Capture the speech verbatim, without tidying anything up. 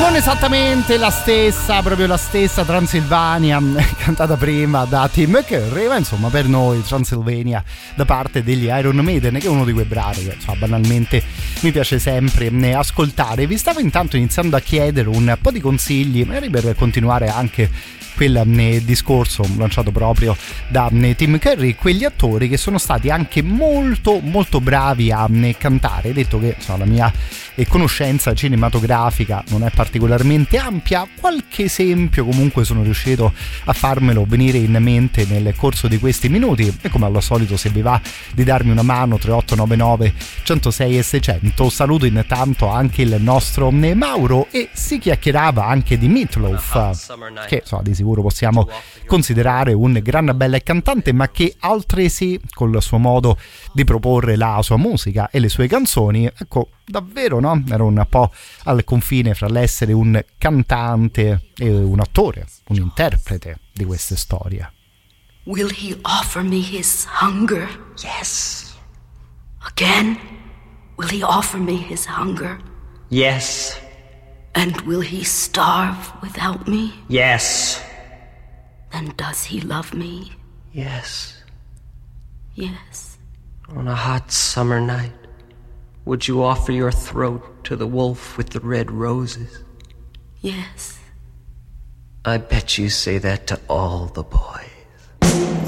Non esattamente la stessa, proprio la stessa Transylvania cantata prima da Tim McCurry, ma insomma per noi Transylvania da parte degli Iron Maiden, che è uno di quei brani che insomma, banalmente mi piace sempre ascoltare. Vi stavo intanto iniziando a chiedere un po' di consigli, magari per continuare anche quel discorso lanciato proprio da Tim Curry, quegli attori che sono stati anche molto molto bravi a cantare. Detto che insomma, la mia conoscenza cinematografica non è particolarmente ampia, qualche esempio comunque sono riuscito a farmelo venire in mente nel corso di questi minuti, e come al solito, se vi va di darmi una mano, tre otto nove nove centosei e seicento. Saluto intanto anche il nostro Mauro, e si chiacchierava anche di Meatloaf, che insomma, di sicuro possiamo considerare un gran bel cantante, ma che altresì col suo modo di proporre la sua musica e le sue canzoni, ecco, davvero no? Era un po' al confine fra l'essere un cantante e un attore, un interprete di queste storie. Will he offer me his hunger? Yes. Again? Will he offer me his hunger? Yes. And will he starve without me? Yes. Then does he love me? Yes. Yes. On a hot summer night, would you offer your throat to the wolf with the red roses? Yes. I bet you say that to all the boys.